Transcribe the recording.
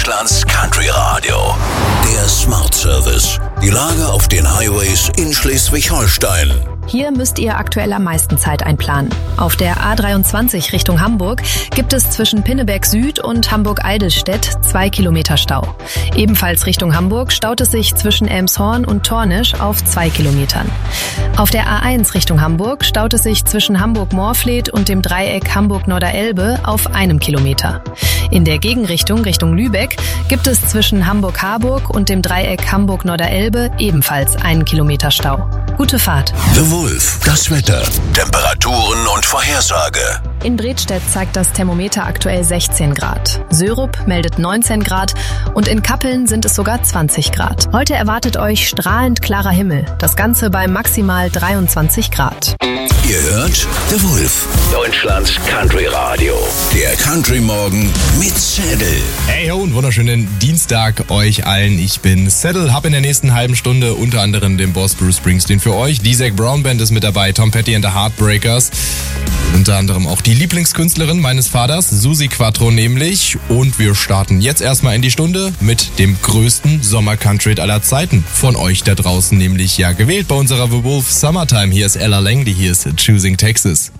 Deutschlands Country Radio. Der Smart Service. Die Lage auf den Highways in Schleswig-Holstein. Hier müsst ihr aktuell am meisten Zeit einplanen. Auf der A23 Richtung Hamburg gibt es zwischen Pinneberg Süd und Hamburg-Eidelstedt 2 Kilometer Stau. Ebenfalls Richtung Hamburg staut es sich zwischen Elmshorn und Tornisch auf 2 Kilometern. Auf der A1 Richtung Hamburg staut es sich zwischen Hamburg-Morfleet und dem Dreieck Hamburg-Norderelbe auf 1 Kilometer. In der Gegenrichtung Richtung Lübeck gibt es zwischen Hamburg-Harburg und dem Dreieck Hamburg-Norderelbe ebenfalls 1 Kilometer Stau. Gute Fahrt. The Wolf, das Wetter, Temperaturen und Vorhersage. In Bredstedt zeigt das Thermometer aktuell 16 Grad. Sörup meldet 19 Grad und in Kappeln sind es sogar 20 Grad. Heute erwartet euch strahlend klarer Himmel. Das Ganze bei maximal 23 Grad. Ihr hört The Wolf, Deutschlands Country Radio. Der Country Morgen mit Saddle. Hey ho und wunderschönen Dienstag euch allen. Ich bin Saddle, hab in der nächsten halben Stunde unter anderem den Boss Bruce Springsteen für euch. Die Zac Brown Band ist mit dabei, Tom Petty and the Heartbreakers. Unter anderem auch die Lieblingskünstlerin meines Vaters, Susi Quattro nämlich. Und wir starten jetzt erstmal in die Stunde mit dem größten Sommer-Country aller Zeiten. Von euch da draußen nämlich ja gewählt bei unserer The Wolf Summertime. Hier ist Ella Langley, hier ist Choosing Texas.